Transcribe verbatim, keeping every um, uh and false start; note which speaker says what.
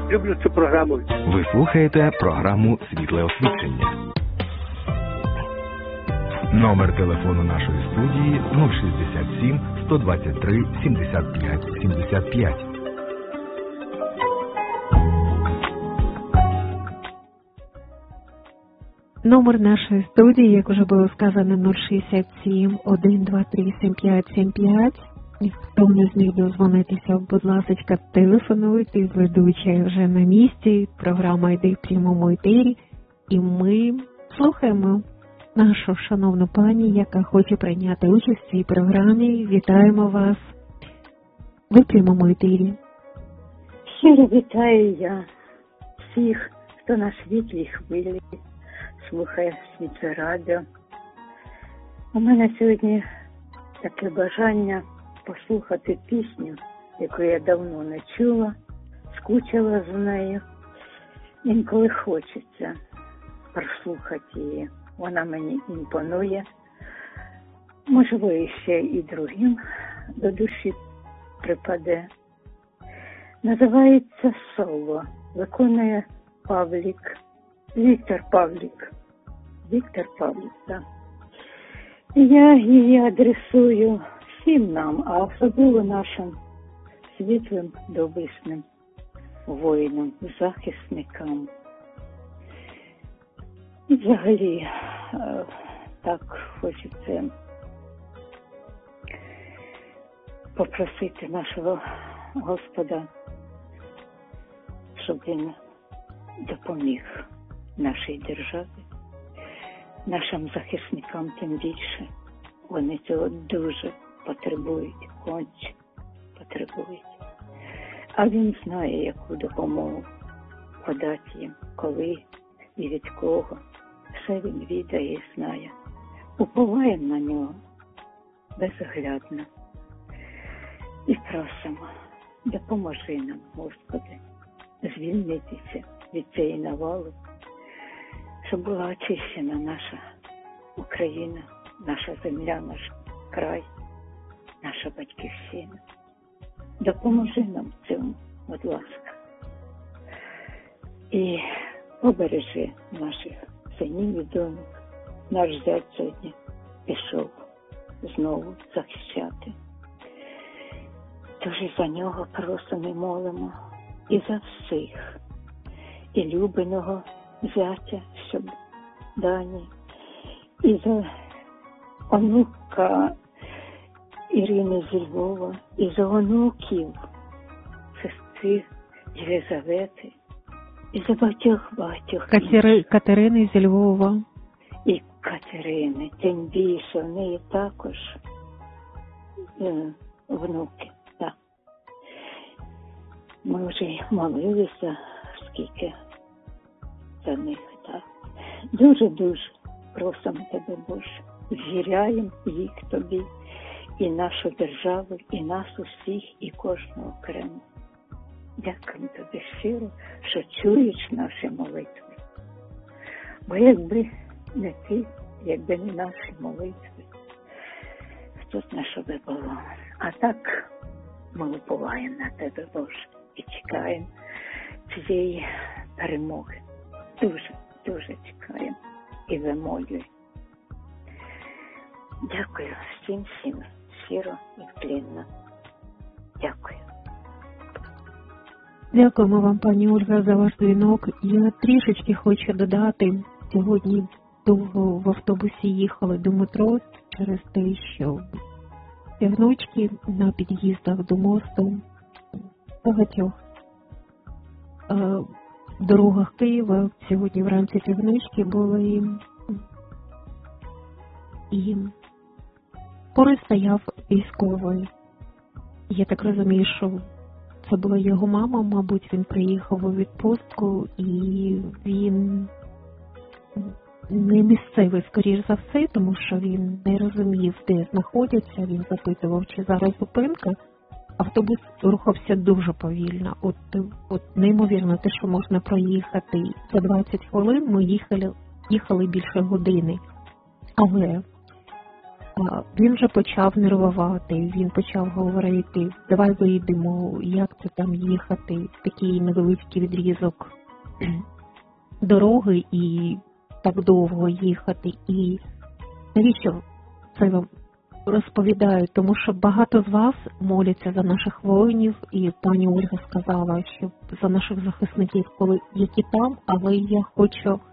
Speaker 1: люблю цю програму.
Speaker 2: Ви слухаєте програму «Світле освічення». Номер телефону нашої студії нуль шістдесят сім сто двадцять три сімдесят п'ять сімдесят п'ять.
Speaker 3: Номер нашої студії, як уже було сказано, нуль шістдесят сім один два три сім п'ять сім п'ять. Хто не зміг дозвонитися, будь ласка, телефонуйте, ведуча вже на місці, програма йде в прямому етері, і ми слухаємо нашу шановну пані, яка хоче прийняти участь в цій програмі. Вітаємо вас. Ви в прямому етері.
Speaker 4: Щиро вітаю я всіх, хто на світлій хвилі слухає Світле радіо. У мене сьогодні таке бажання послухати пісню, яку я давно не чула, скучила за нею. Інколи хочеться прослухати її. Вона мені імпонує. Можливо, ще і другим до душі припаде. Називається «Соло». Виконує Павлік. Віктор Павлік. Віктор Павлік, так. Я її адресую всім нам, а особливо нашим світлим, доблесним воїнам, захисникам. І взагалі, так хочеться попросити нашого Господа, щоб він допоміг нашій державі, нашим захисникам тим більше. Вони цього дуже потребують, конче потребують. А він знає, яку допомогу подати їм, коли і від кого. Все він відає і знає. Уповаємо на нього безоглядно. І просимо, допоможи нам, Господи, звільнитися від цієї навали, щоб була очищена наша Україна, наша земля, наш край, наша батьківщина. Допоможи нам в цьому, будь ласка. І побережи наших синів і доньок. Наш зять сьогодні пішов знову захищати. Тож і за нього просимо і молимо, і за всіх, і любиного зятя, щоб Дані, і за онука Ірини зі Львова, і за онуків сестри Єлизавети, і за багатьох-багатьох
Speaker 3: Катери... Катерини зі Львова.
Speaker 4: І Катерини, тим більше, в неї також е, внуки. Так. Ми вже молилися, скільки за них. Так. Дуже-дуже просимо тебе, Боже, звіряємо їх тобі, і нашу державу, і нас усіх, і кожного окремо. Дякуємо тобі щиро, що чуєш наші молитви. Бо якби не ти, якби не наші молитви, хто знає, що би було. А так ми уповаємо на тебе, Боже, і чекаємо цієї перемоги. Дуже, дуже чекаємо і вимолюємо. Дякую всім, всім, щиро і вклінно. Дякую.
Speaker 3: Дякуємо вам, пані Ольга, за ваш дзвінок. Я трішечки хочу додати. Сьогодні довго в автобусі їхали до метро через те, що внучки на під'їздах до мосту в багатьох е, дорогах Києва сьогодні вранці ці внучки були, і поруч стояв військовий. Я так розумію, що це була його мама, мабуть, він приїхав у відпустку, і він не місцевий, скоріш за все, тому що він не розумів, де знаходяться, він запитував, чи зараз зупинка. Автобус рухався дуже повільно, от, от неймовірно те, що можна проїхати за двадцять хвилин, ми їхали, їхали більше години. Але А він вже почав нервувати, він почав говорити, давай вийдемо, як це там їхати, такий невеличкий відрізок дороги і так довго їхати. І навіщо це вам розповідаю? Тому що багато з вас моляться за наших воїнів, і пані Ольга сказала, що за наших захисників, коли які там, але я хочу